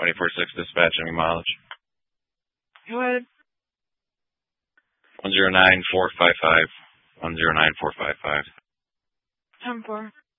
24-6 dispatch, any mileage? Go ahead. 109455. 109455. 10-4.